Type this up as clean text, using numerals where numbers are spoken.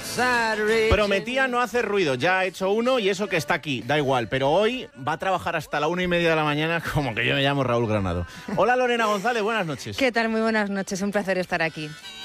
Prometía no hacer ruido, ya ha hecho uno y eso que está aquí, da igual, pero hoy va a trabajar hasta la 1:30 de la mañana, como que yo me llamo Raúl Granado. Hola Lorena González, buenas noches. ¿Qué tal? Muy buenas noches, un placer estar aquí.